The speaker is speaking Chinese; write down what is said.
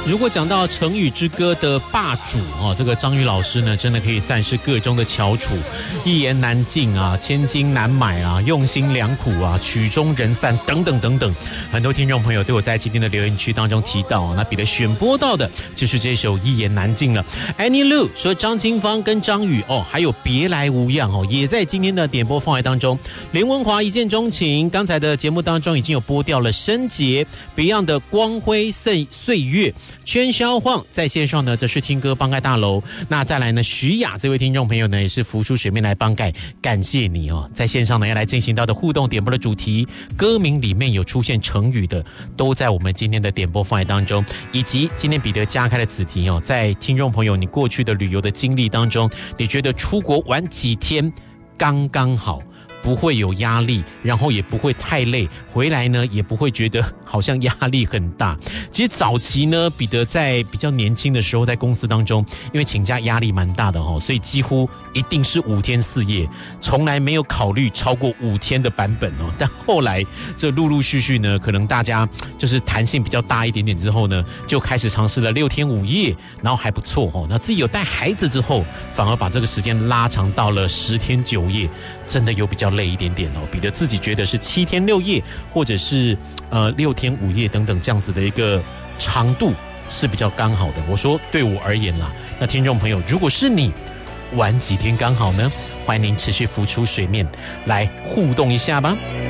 如果讲到成语之歌的霸主这个张宇老师呢，真的可以算是个中的翘楚，一言难尽啊，千金难买啊，用心良苦啊，曲终人散等等等等。很多听众朋友都有在今天的留言区当中提到那比的选播到的就是这首一言难尽了。 Annie Lu 说张清芳跟张宇还有别来无恙也在今天的点播范围当中。林文华一见钟情，刚才的节目当中已经有播掉了申杰 Beyond 的光辉岁月，圈销晃在线上呢，则是听歌帮盖大楼。那再来呢，徐雅这位听众朋友呢，也是浮出水面来帮盖，感谢你在线上呢要来进行到的互动点播的主题，歌名里面有出现成语的，都在我们今天的点播范围当中。以及今天彼得加开的子题在听众朋友你过去的旅游的经历当中，你觉得出国玩几天刚刚好，不会有压力，然后也不会太累，回来呢也不会觉得好像压力很大。其实早期呢，彼得在比较年轻的时候，在公司当中，因为请假压力蛮大的所以几乎一定是5天4夜，从来没有考虑超过5天的版本但后来这陆陆续续呢，可能大家就是弹性比较大一点点之后呢，就开始尝试了6天5夜，然后还不错那自己有带孩子之后，反而把这个时间拉长到了10天9夜，真的有比较累一点点彼得自己觉得是7天6夜，或者是6天5夜等等这样子的一个长度是比较刚好的。我说对我而言啦，那听众朋友，如果是你玩几天刚好呢？欢迎您持续浮出水面来互动一下吧。